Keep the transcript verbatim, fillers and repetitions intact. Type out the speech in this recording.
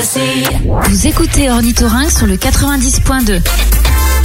Vous écoutez Ornithorynque sur le quatre-vingt-dix point deux.